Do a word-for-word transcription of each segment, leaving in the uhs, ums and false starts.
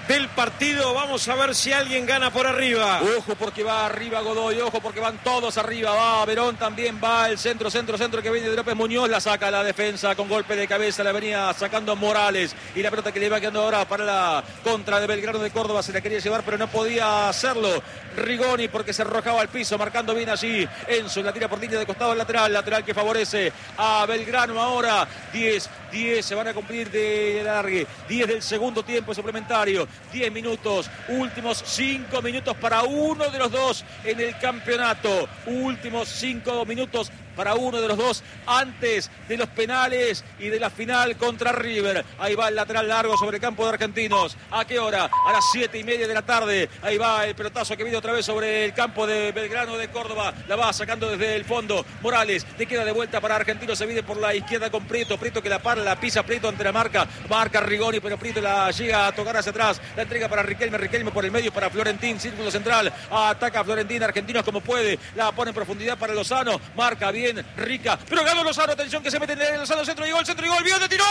del partido. Vamos a ver si alguien gana por arriba. Ojo porque va arriba Godoy, ojo porque van todos arriba. Va Verón, también va el centro, centro, centro que viene de López Muñoz. La saca la defensa con golpe de cabeza. La venía sacando Morales. Y la pelota que le va quedando ahora para la contra de Belgrano de Córdoba. Se la quería llevar pero no podía hacerlo Rigoni porque se arrojaba al piso. Marcando bien allí Enzo. La tira por línea de costado al lateral. Lateral que favorece a Belgrano ahora. diez, diez se van a cumplir de largue. diez del segundo tiempo suplementario. diez minutos, últimos cinco minutos para uno de los dos en el campeonato. Últimos cinco minutos para uno de los dos antes de los penales y de la final contra River. Ahí va el lateral largo sobre el campo de Argentinos. ¿A qué hora? A las siete y media de la tarde. Ahí va el pelotazo que viene otra vez sobre el campo de Belgrano de Córdoba. La va sacando desde el fondo Morales. Te queda de vuelta para Argentinos. Se viene por la izquierda con Prieto. Prieto que la para, la pisa Prieto ante la marca. Marca Rigoni, pero Prieto la llega a tocar hacia atrás. La entrega para Riquelme. Riquelme por el medio para Florentín. Círculo central. Ataca a Florentín. Argentinos como puede. La pone en profundidad para Lozano. Marca bien Rica, pero ganó Lozano, atención que se mete en el Lozano, centro y gol, centro y gol, bien de tiró,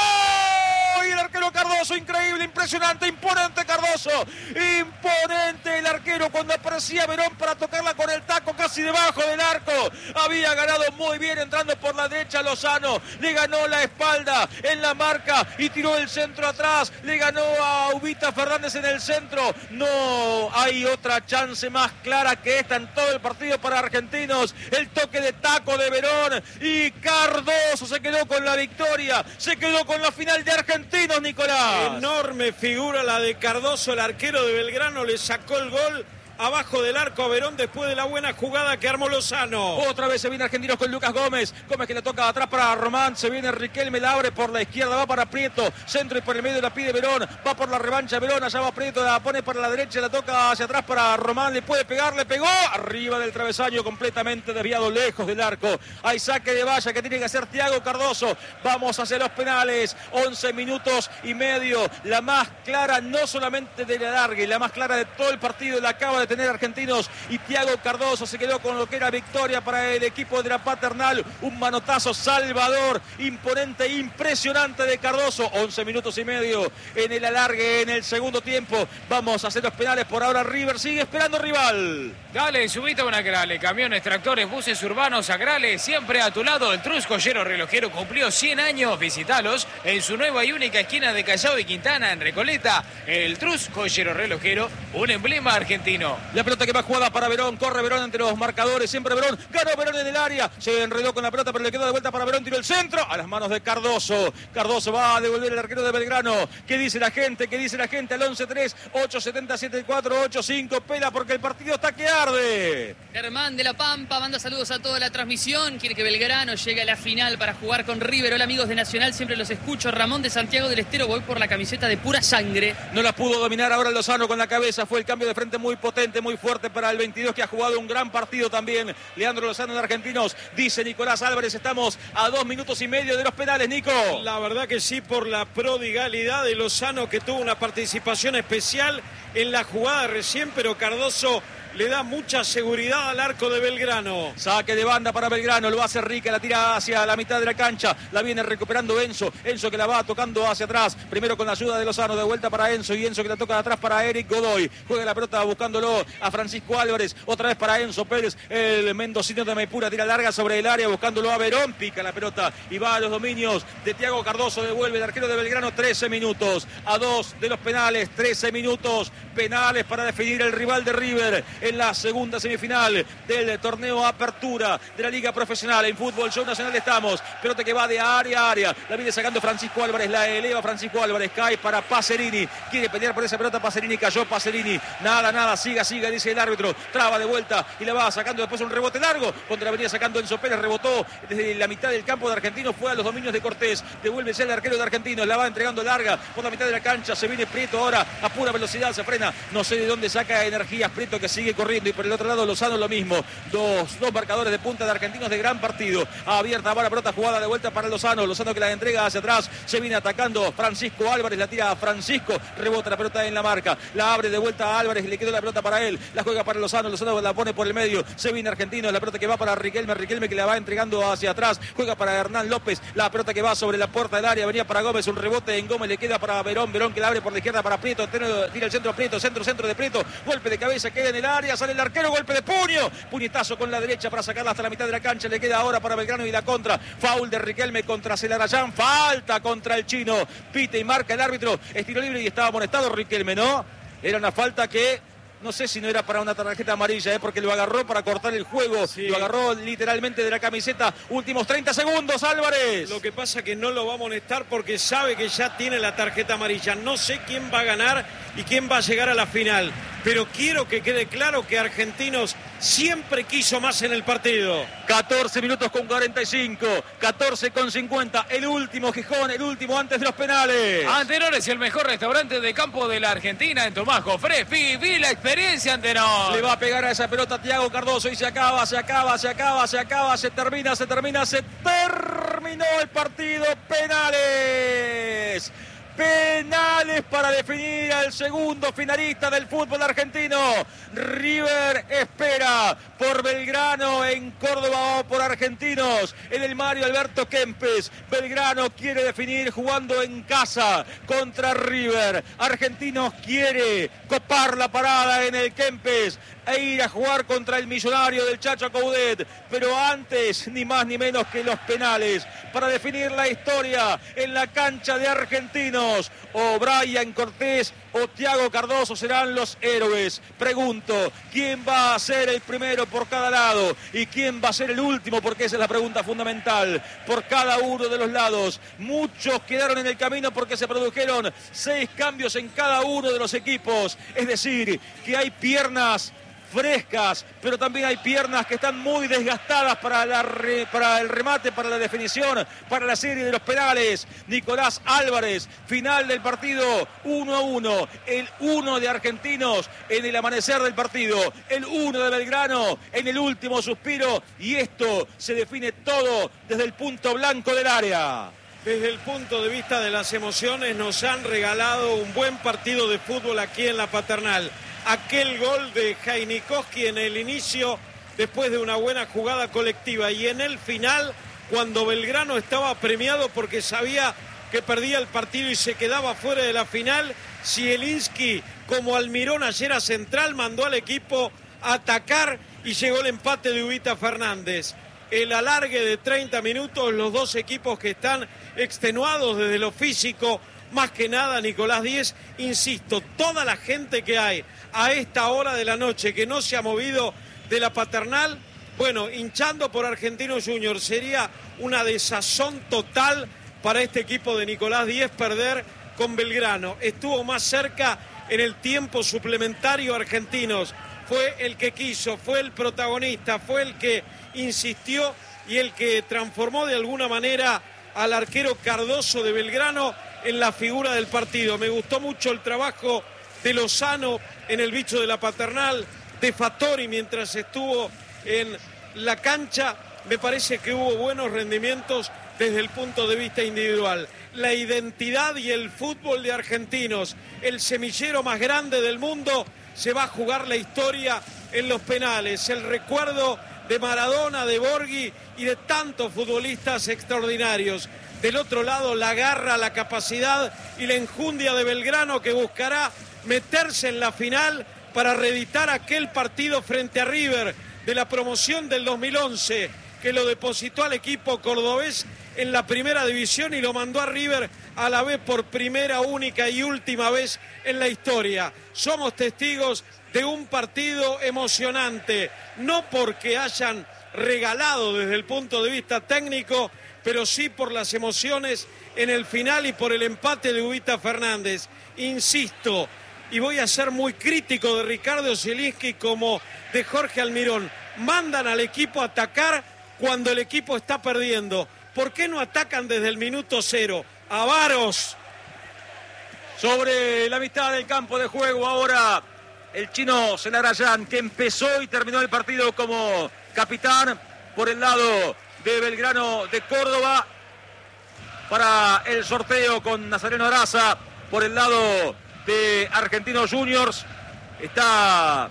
y el arquero Cardoso, increíble, impresionante, imponente Cardoso, imponente el arquero cuando aparecía Verón para tocarla con el taco casi debajo del arco, había ganado muy bien entrando por la derecha Lozano, le ganó la espalda en la marca y tiró el centro atrás, le ganó a Ubita Fernández en el centro, no hay otra chance más clara que esta en todo el partido para Argentinos, el toque de taco de Verón y Cardoso se quedó con la victoria, se quedó con la final de Argentinos, Nicolás. Enorme figura la de Cardoso, el arquero de Belgrano, le sacó el gol abajo del arco a Verón después de la buena jugada que armó Lozano. Otra vez se viene Argentinos con Lucas Gómez. Gómez que le toca atrás para Román. Se viene Riquelme, la abre por la izquierda, va para Prieto. Centro y por el medio la pide Verón. Va por la revancha Verón, allá va Prieto, la pone para la derecha, la toca hacia atrás para Román. Le puede pegar, le pegó. Arriba del travesaño, completamente desviado, lejos del arco. Hay saque de valla que tiene que hacer Thiago Cardoso. Vamos hacia los penales. once minutos y medio. La más clara, no solamente de la larga, y la más clara de todo el partido. La acaba de tener Argentinos y Thiago Cardoso se quedó con lo que era victoria para el equipo de la Paternal, un manotazo salvador, imponente, impresionante de Cardoso. Once minutos y medio en el alargue, en el segundo tiempo. Vamos a hacer los penales, por ahora River sigue esperando rival. Dale, subite a una Grale, camiones, tractores, buses urbanos, Agrale, siempre a tu lado. El Trus Joyero Relojero cumplió cien años, visitalos en su nueva y única esquina de Callao y Quintana en Recoleta. El Trus Joyero Relojero, un emblema argentino. La pelota que va jugada para Verón, corre Verón entre los marcadores, siempre Verón, ganó Verón en el área, se enredó con la pelota pero le quedó de vuelta para Verón, tiró el centro a las manos de Cardoso. Cardoso va a devolver el arquero de Belgrano. ¿Qué dice la gente? ¿Qué dice la gente? Al once tres, ocho siete siete cuatro ocho cinco, pela porque el partido está que arde. Germán de la Pampa manda saludos a toda la transmisión, quiere que Belgrano llegue a la final para jugar con River. Hola amigos de Nacional, siempre los escucho. Ramón de Santiago del Estero, voy por la camiseta de pura sangre. No la pudo dominar ahora Lozano con la cabeza, fue el cambio de frente muy potente, muy fuerte para el veintidós que ha jugado un gran partido también. Leandro Lozano de Argentinos, dice Nicolás Álvarez, estamos a dos minutos y medio de los penales, Nico. La verdad que sí, por la prodigalidad de Lozano que tuvo una participación especial en la jugada recién, pero Cardoso le da mucha seguridad al arco de Belgrano. Saque de banda para Belgrano, lo hace Rica, la tira hacia la mitad de la cancha, la viene recuperando Enzo, Enzo que la va tocando hacia atrás, primero con la ayuda de Lozano, de vuelta para Enzo y Enzo que la toca de atrás para Eric Godoy, juega la pelota buscándolo a Francisco Álvarez, otra vez para Enzo Pérez, el mendocino de Maipura, tira larga sobre el área buscándolo a Verón, pica la pelota y va a los dominios de Thiago Cardoso, devuelve el arquero de Belgrano. Trece minutos, a dos de los penales, trece minutos, penales para definir el rival de River en la segunda semifinal del torneo Apertura de la Liga Profesional. En Fútbol Show Nacional estamos, pelota que va de área a área, la viene sacando Francisco Álvarez, la eleva Francisco Álvarez, cae para Pacerini, quiere pelear por esa pelota Pacerini, cayó Pacerini, nada, nada, siga, siga, dice el árbitro, traba de vuelta y la va sacando después un rebote largo, donde la venía sacando Enzo Pérez, rebotó desde la mitad del campo de Argentinos, fue a los dominios de Cortés, devuelve el arquero de Argentinos, la va entregando larga por la mitad de la cancha, se viene Prieto ahora a pura velocidad, se frena, no sé de dónde saca energías Prieto que sigue sigue corriendo. Y por el otro lado Lozano lo mismo. Dos, dos marcadores de punta de Argentinos de gran partido. Abierta va la pelota, jugada de vuelta para Lozano. Lozano que la entrega hacia atrás. Se viene atacando Francisco Álvarez. La tira a Francisco. Rebota la pelota en la marca. La abre de vuelta a Álvarez. Le quedó la pelota para él. La juega para Lozano. Lozano la pone por el medio. Se viene Argentino. La pelota que va para Riquelme. Riquelme que la va entregando hacia atrás. Juega para Hernán López. La pelota que va sobre la puerta del área. Venía para Gómez. Un rebote en Gómez. Le queda para Verón. Verón que la abre por la izquierda para Prieto. Tira el centro Prieto. Centro, centro de Prieto. Golpe de cabeza. Queda en el área. Sale el arquero. Golpe de puño. Puñetazo con la derecha para sacarla hasta la mitad de la cancha. Le queda ahora para Belgrano y la contra. Foul de Riquelme contra Celarayán. Falta contra el chino. Pite y marca el árbitro. Es tiro libre y estaba amonestado Riquelme, ¿no? Era una falta que... No sé si no era para una tarjeta amarilla, ¿eh? Porque lo agarró para cortar el juego. Sí. Lo agarró literalmente de la camiseta. Últimos treinta segundos, Álvarez. Lo que pasa que no lo va a amonestar porque sabe que ya tiene la tarjeta amarilla. No sé quién va a ganar y quién va a llegar a la final. Pero quiero que quede claro que Argentinos siempre quiso más en el partido. catorce minutos con cuarenta y cinco. catorce con cincuenta. El último Gijón, el último antes de los penales. Antenor es el mejor restaurante de campo de la Argentina en Tomás Jofré. Viví la experiencia, Antenor. Le va a pegar a esa pelota Thiago Cardoso y se acaba, se acaba, se acaba, se acaba, se termina, se termina, se terminó el partido. Penales. Penales para definir al segundo finalista del fútbol argentino. River espera por Belgrano en Córdoba o por Argentinos en el Mario Alberto Kempes. Belgrano quiere definir jugando en casa contra River. Argentinos quiere copar la parada en el Kempes e ir a jugar contra el Millonario del Chacho Coudet. Pero antes, ni más ni menos que los penales para definir la historia en la cancha de Argentinos. O Brian Cortés o Thiago Cardoso serán los héroes. Pregunto, ¿quién va a ser el primero por cada lado? ¿Y quién va a ser el último? Porque esa es la pregunta fundamental. Por cada uno de los lados. Muchos quedaron en el camino porque se produjeron seis cambios en cada uno de los equipos. Es decir, que hay piernas frescas, pero también hay piernas que están muy desgastadas para, la re, para el remate, para la definición, para la serie de los penales. Nicolás Álvarez, final del partido, uno a uno, el uno de Argentinos en el amanecer del partido, el uno de Belgrano en el último suspiro, y esto se define todo desde el punto blanco del área. Desde el punto de vista de las emociones, nos han regalado un buen partido de fútbol aquí en la Paternal. Aquel gol de Jainikowski en el inicio, después de una buena jugada colectiva, y en el final, cuando Belgrano estaba premiado porque sabía que perdía el partido y se quedaba fuera de la final, Zielinski, como Almirón ayer a central, mandó al equipo a atacar y llegó el empate de Ubita Fernández. El alargue de treinta minutos, los dos equipos que están extenuados desde lo físico, más que nada Nicolás Díez, insisto, toda la gente que hay a esta hora de la noche que no se ha movido de la Paternal, bueno, hinchando por Argentinos Juniors, sería una desazón total para este equipo de Nicolás Díez perder con Belgrano. Estuvo más cerca en el tiempo suplementario Argentinos, fue el que quiso, fue el protagonista, fue el que insistió y el que transformó de alguna manera al arquero Cardoso de Belgrano en la figura del partido. Me gustó mucho el trabajo de Lozano en el bicho de la Paternal, de Fattori mientras estuvo en la cancha. Me parece que hubo buenos rendimientos desde el punto de vista individual. La identidad y el fútbol de Argentinos, el semillero más grande del mundo, se va a jugar la historia en los penales. El recuerdo de Maradona, de Borghi y de tantos futbolistas extraordinarios. Del otro lado, la garra, la capacidad y la enjundia de Belgrano, que buscará meterse en la final para reeditar aquel partido frente a River de la promoción del dos mil once, que lo depositó al equipo cordobés en la primera división y lo mandó a River a la vez por primera, única y última vez en la historia. Somos testigos de un partido emocionante, no porque hayan regalado desde el punto de vista técnico, pero sí por las emociones en el final y por el empate de Ubita Fernández. Insisto, y voy a ser muy crítico de Ricardo Zielinski como de Jorge Almirón, mandan al equipo a atacar cuando el equipo está perdiendo. ¿Por qué no atacan desde el minuto cero? Avaros. Sobre la mitad del campo de juego ahora, el chino Zelarayán, que empezó y terminó el partido como capitán por el lado de Belgrano de Córdoba. Para el sorteo con Nazareno Araza por el lado de Argentinos Juniors. Está...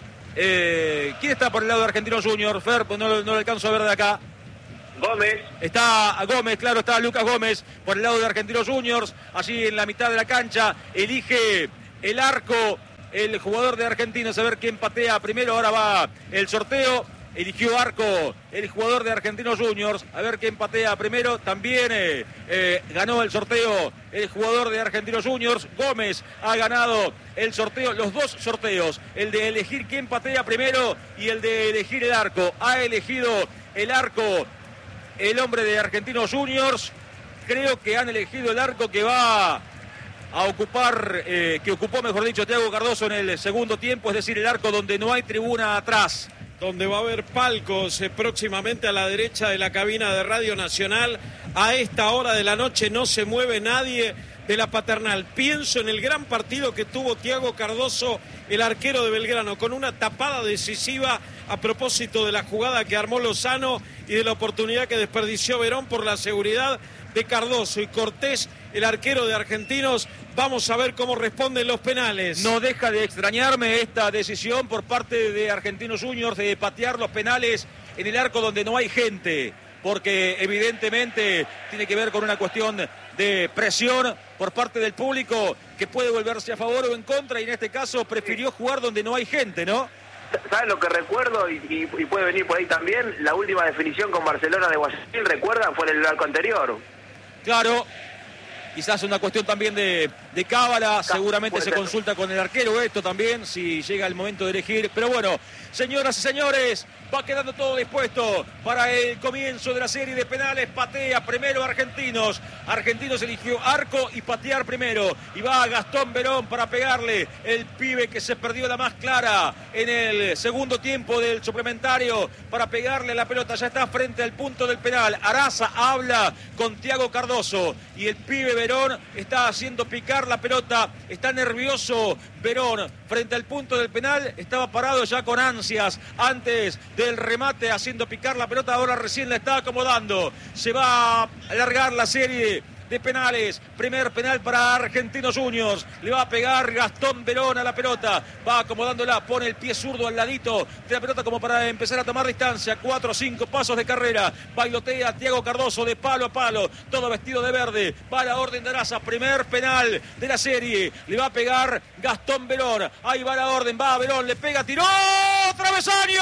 Eh, ¿Quién está por el lado de Argentinos Juniors? Fer, pues no, no lo alcanzo a ver de acá. Gómez. Está Gómez, claro, está Lucas Gómez por el lado de Argentinos Juniors. Allí en la mitad de la cancha elige el arco el jugador de Argentinos, a ver quién patea primero. Ahora va el sorteo. Eligió arco el jugador de Argentinos Juniors. A ver quién patea primero. También eh, eh, ganó el sorteo el jugador de Argentinos Juniors. Gómez ha ganado el sorteo, los dos sorteos. El de elegir quién patea primero y el de elegir el arco. Ha elegido el arco el hombre de Argentinos Juniors. Creo que han elegido el arco que va a ocupar, eh, que ocupó, mejor dicho, Thiago Cardoso en el segundo tiempo. Es decir, el arco donde no hay tribuna atrás, donde va a haber palcos eh, próximamente a la derecha de la cabina de Radio Nacional. A esta hora de la noche no se mueve nadie de la Paternal. Pienso en el gran partido que tuvo Thiago Cardoso, el arquero de Belgrano, con una tapada decisiva a propósito de la jugada que armó Lozano y de la oportunidad que desperdició Verón por la seguridad de Cardoso. Y Cortés, el arquero de Argentinos, vamos a ver cómo responden los penales. No deja de extrañarme esta decisión por parte de Argentinos Juniors de patear los penales en el arco donde no hay gente, porque evidentemente tiene que ver con una cuestión de presión por parte del público que puede volverse a favor o en contra, y en este caso prefirió jugar donde no hay gente, ¿no? ¿Sabes lo que recuerdo? Y, y, y puede venir por ahí también, la última definición con Barcelona de Guayaquil, ¿recuerdan? Fue en el arco anterior. Claro, quizás una cuestión también de, de cábala, seguramente se ser. consulta con el arquero esto también, si llega el momento de elegir. Pero bueno, señoras y señores, va quedando todo dispuesto para el comienzo de la serie de penales. Patea primero Argentinos. Argentinos eligió arco y patear primero. Y va Gastón Verón para pegarle, el pibe que se perdió la más clara en el segundo tiempo del suplementario, para pegarle la pelota. Ya está frente al punto del penal. Araza habla con Thiago Cardoso y el pibe Verón está haciendo picar la pelota. Está nervioso Verón frente al punto del penal. Estaba parado ya con ansias antes del remate, haciendo picar la pelota. Ahora recién la está acomodando. Se va a alargar la serie de penales. Primer penal para Argentinos Juniors. Le va a pegar Gastón Verón a la pelota. Va acomodándola, pone el pie zurdo al ladito de la pelota como para empezar a tomar distancia. Cuatro o cinco pasos de carrera. Bailotea Thiago Cardoso de palo a palo. Todo vestido de verde. Va a la orden de Araza. Primer penal de la serie. Le va a pegar Gastón Verón. Ahí va la orden. Va Verón. Le pega. Tiró. ¡Travesaño!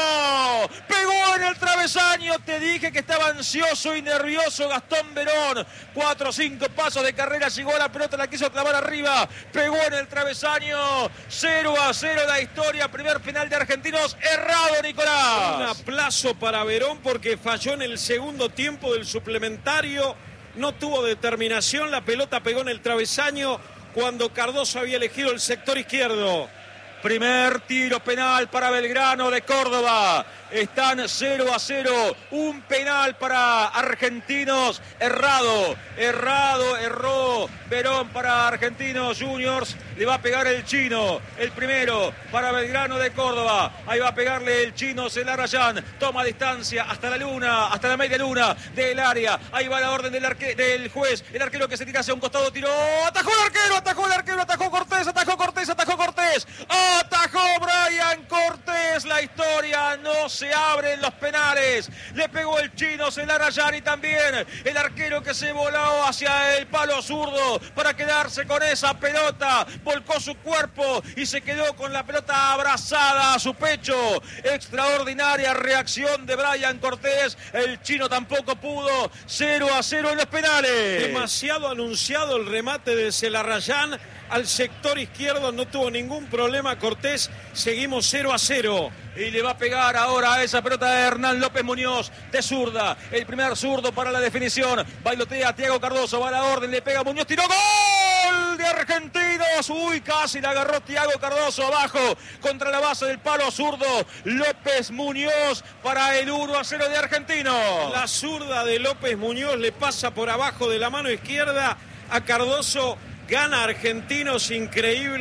Pegó en el travesaño. Te dije que estaba ansioso y nervioso Gastón Verón. Cuatro o cinco pasos de carrera, llegó a la pelota, la quiso clavar arriba, pegó en el travesaño. Cero a cero la historia. Primer penal de Argentinos, errado, Nicolás. Un aplazo para Verón porque falló en el segundo tiempo del suplementario. No tuvo determinación, la pelota pegó en el travesaño cuando Cardoso había elegido el sector izquierdo. Primer tiro penal para Belgrano de Córdoba. Están cero a cero. Un penal para Argentinos. Errado, errado, erró Verón para Argentinos Juniors. Le va a pegar el chino. El primero para Belgrano de Córdoba. Ahí va a pegarle el chino Zelarayán. Toma distancia hasta la luna, hasta la media luna del área. Ahí va la orden del, arque del juez. El arquero que se tira hacia un costado, tiró. Atajó el arquero, atajó el arquero, atajó Cortés, atajó Cortés, atajó Cortés. Atajó Brian Cortés. La historia no se abre en los penales. Le pegó el chino Zelarayán y también el arquero que se voló hacia el palo zurdo para quedarse con esa pelota. Volcó su cuerpo y se quedó con la pelota abrazada a su pecho. Extraordinaria reacción de Brian Cortés. El chino tampoco pudo. cero a cero en los penales. Demasiado anunciado el remate de Zelarayán al sector izquierdo. No tuvo ningún problema Cortés. Seguimos cero a cero. Y le va a pegar ahora a esa pelota de Hernán López Muñoz de zurda. El primer zurdo para la definición. Bailotea Thiago Cardoso. Va a la orden. Le pega Muñoz. Tiró. ¡Gol de Argentinos! Uy, casi la agarró Thiago Cardoso abajo contra la base del palo zurdo. López Muñoz para el uno a cero de Argentinos. La zurda de López Muñoz le pasa por abajo de la mano izquierda a Cardoso. Gana Argentinos, increíble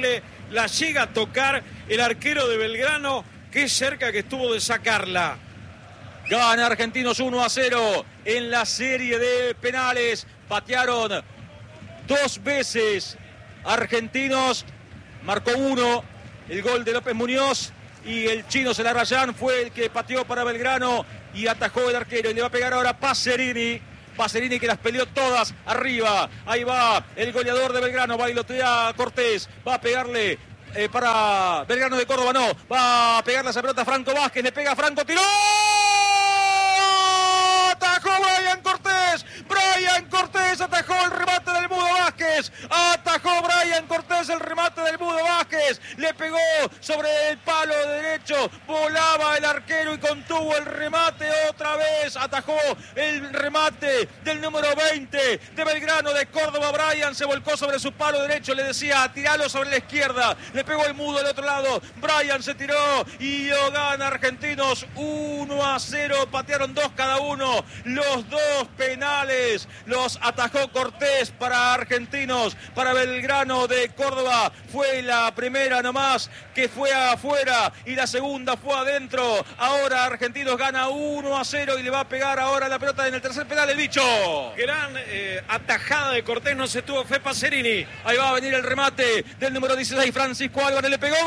la llega a tocar el arquero de Belgrano, qué cerca que estuvo de sacarla. Gana Argentinos uno a cero en la serie de penales. Patearon dos veces Argentinos, marcó uno, el gol de López Muñoz, y el chino Celarayán fue el que pateó para Belgrano y atajó el arquero. Y le va a pegar ahora Pacerini. Pacerini que las peleó todas arriba. Ahí va el goleador de Belgrano, bailotea Cortés, va a pegarle eh, para Belgrano de Córdoba, no, va a pegarle esa pelota a Franco Vázquez, le pega a Franco, tiró. Atajó Brian Cortés, Brian Cortés atajó el remate del Mudo Vázquez, atajó Brian Cortés el remate del Mudo Vázquez, le pegó sobre el palo derecho, volaba el arquero y contuvo el remate otra vez, atajó el remate del número veinte de Belgrano de Córdoba. Brian se volcó sobre su palo derecho, le decía tiralo sobre la izquierda, le pegó el Mudo del otro lado, Brian se tiró y lo gana Argentinos uno a cero, patearon dos cada uno, los dos penales los atajó Cortés para Argentinos. Para Belgrano de Córdoba fue la primera nomás que fue afuera y la segunda fue adentro. Ahora Argentinos gana uno a cero y le va a pegar ahora la pelota en el tercer penal el bicho. Gran eh, atajada de Cortés, no se tuvo fe Pacerini. Ahí va a venir el remate del número dieciséis, Francisco Álvarez, le pegó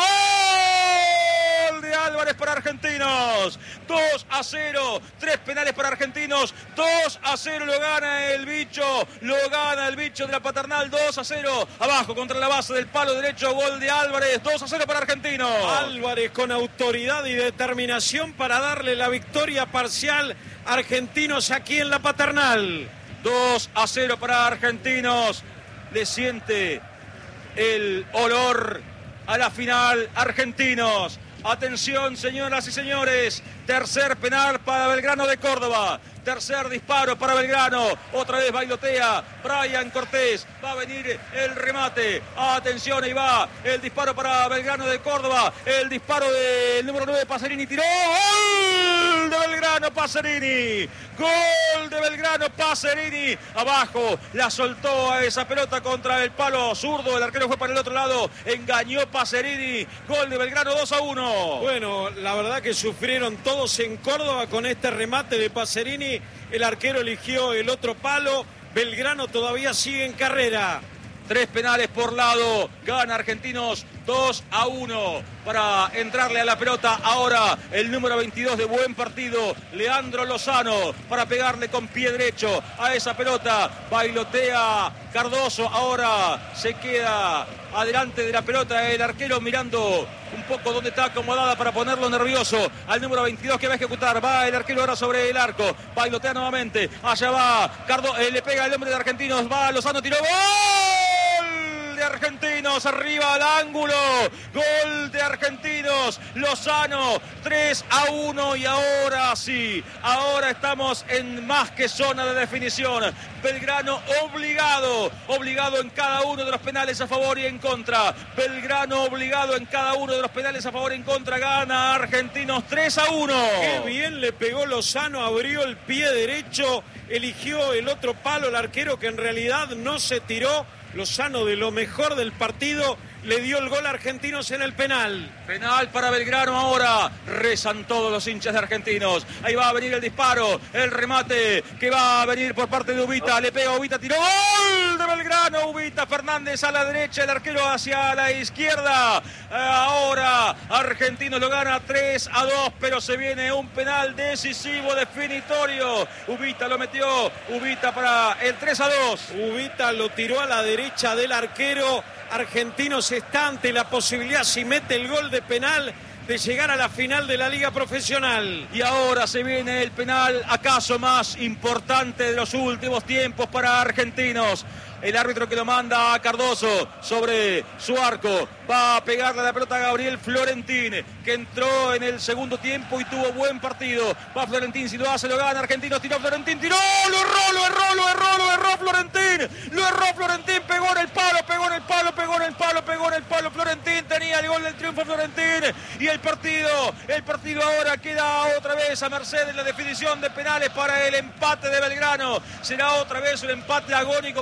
gol de Álvarez para Argentinos. dos a cero, tres penales para Argentinos, dos a cero lo gana el bicho, lo gana el bicho de la Paternal, dos a cero, abajo contra la base del palo derecho, gol de Álvarez, dos a cero para Argentinos. Álvarez con autoridad y determinación para darle la victoria parcial a Argentinos aquí en la Paternal. dos a cero para Argentinos, le siente el olor a la final Argentinos. Atención, señoras y señores, tercer penal para Belgrano de Córdoba, tercer disparo para Belgrano, otra vez bailotea Brian Cortés, va a venir el remate, atención, ahí va el disparo para Belgrano de Córdoba, el disparo del número nueve, Pacerini, tiró, gol de Belgrano, Pacerini, gol de Belgrano, Pacerini, abajo, la soltó a esa pelota contra el palo zurdo, el arquero fue para el otro lado, engañó Pacerini, gol de Belgrano, dos a uno. Bueno, la verdad que sufrieron todos en Córdoba con este remate de Pacerini. El arquero eligió el otro palo. Belgrano todavía sigue en carrera. Tres penales por lado. Gana Argentinos dos a uno para entrarle a la pelota. Ahora el número veintidós de Buen Partido, Leandro Lozano, para pegarle con pie derecho a esa pelota. Bailotea Cardoso. Ahora se queda adelante de la pelota el arquero mirando un poco dónde está acomodada para ponerlo nervioso al número veintidós que va a ejecutar. Va el arquero ahora sobre el arco. Bailotea nuevamente. Allá va Cardoso. Eh, le pega el hombre de Argentinos. Va Lozano. Tiró. ¡Gol! De Argentinos, arriba al ángulo, gol de Argentinos, Lozano, tres a uno y ahora sí, ahora estamos en más que zona de definición. Belgrano obligado, obligado en cada uno de los penales a favor y en contra. Belgrano obligado en cada uno de los penales a favor y en contra. Gana Argentinos tres a uno. Qué bien le pegó Lozano, abrió el pie derecho, eligió el otro palo, el arquero que en realidad no se tiró. Lozano, de lo mejor del partido, le dio el gol a Argentinos en el penal. Penal para Belgrano ahora. Rezan todos los hinchas de Argentinos. Ahí va a venir el disparo, el remate que va a venir por parte de Ubita. Le pega Ubita, tiró. ¡Gol de Belgrano! Ubita Fernández a la derecha, el arquero hacia la izquierda. Ahora Argentinos lo gana tres a dos, pero se viene un penal decisivo, definitorio. Ubita lo metió. Ubita para el tres a dos. Ubita lo tiró a la derecha del arquero. Argentinos está ante la posibilidad, si mete el gol de penal, de llegar a la final de la Liga Profesional. Y ahora se viene el penal, acaso más importante de los últimos tiempos para Argentinos. El árbitro que lo manda a Cardoso sobre su arco. Va a pegarle la pelota a Gabriel Florentín, que entró en el segundo tiempo y tuvo buen partido. Va Florentín, si lo hace, lo gana Argentinos. Tiró Florentín, tiró, lo erró, lo erró, lo erró, lo erró Florentín. Lo erró Florentín, pegó en el palo, pegó en el palo, pegó en el palo, pegó en el palo. Florentín tenía el gol del triunfo Florentín. Y el partido, el partido ahora queda otra vez a merced de la definición de penales para el empate de Belgrano. Será otra vez un empate agónico como el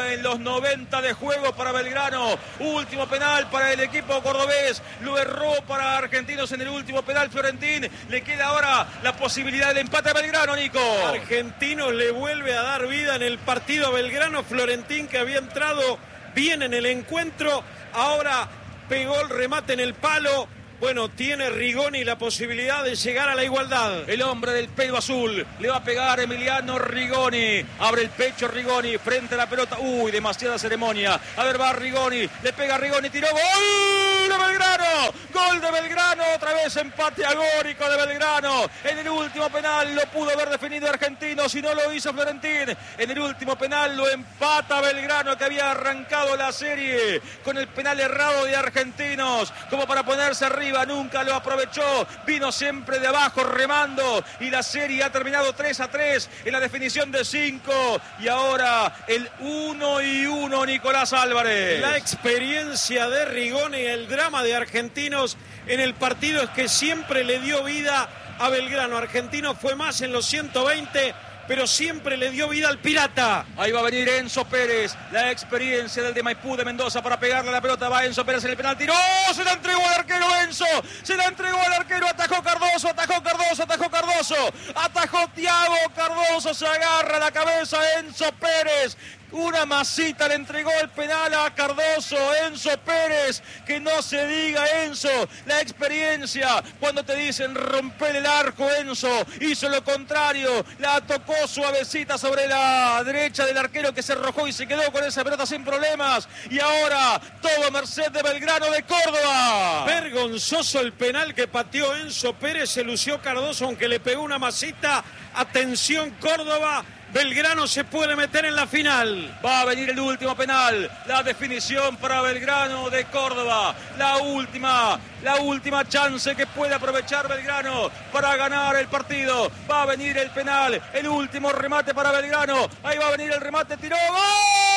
en los noventa de juego para Belgrano. Último penal para el equipo cordobés. Lo erró para Argentinos en el último penal Florentín. Le queda ahora la posibilidad del empate a Belgrano, Nico. Argentinos le vuelve a dar vida en el partido a Belgrano. Florentín, que había entrado bien en el encuentro, ahora pegó el remate en el palo. Bueno, tiene Rigoni la posibilidad de llegar a la igualdad. El hombre del pelo azul le va a pegar Emiliano Rigoni. Abre el pecho Rigoni frente a la pelota. Uy, demasiada ceremonia. A ver, va Rigoni. Le pega Rigoni, tiró. ¡Gol de Belgrano! Gol de Belgrano. Otra vez empate agórico de Belgrano. En el último penal lo pudo haber definido Argentino, si no lo hizo Florentín. En el último penal lo empata Belgrano, que había arrancado la serie con el penal errado de Argentinos, como para ponerse arriba. Nunca lo aprovechó, vino siempre de abajo remando y la serie ha terminado tres a tres en la definición de cinco. Y ahora el uno y uno, Nicolás Álvarez. La experiencia de Rigoni y el drama de Argentinos en el partido es que siempre le dio vida a Belgrano. Argentinos fue más en los ciento veinte, pero siempre le dio vida al Pirata. Ahí va a venir Enzo Pérez, la experiencia del de Maipú de Mendoza para pegarle a la pelota. Va Enzo Pérez en el penal, tiró, se la entregó al arquero Enzo, se la entregó al arquero, atajó Cardoso, atajó Cardoso, atajó Cardoso, atajó Thiago Cardoso, se agarra la cabeza Enzo Pérez. Una masita le entregó el penal a Cardoso, Enzo Pérez, que no se diga Enzo, la experiencia, cuando te dicen romper el arco, Enzo hizo lo contrario, la tocó suavecita sobre la derecha del arquero, que se arrojó y se quedó con esa pelota sin problemas, y ahora todo a merced de Belgrano de Córdoba. Vergonzoso el penal que pateó Enzo Pérez, se lució Cardoso aunque le pegó una masita. Atención Córdoba, Belgrano se puede meter en la final. Va a venir el último penal, la definición para Belgrano de Córdoba, la última, la última chance que puede aprovechar Belgrano para ganar el partido. Va a venir el penal, el último remate para Belgrano, ahí va a venir el remate, tiró, ¡gol!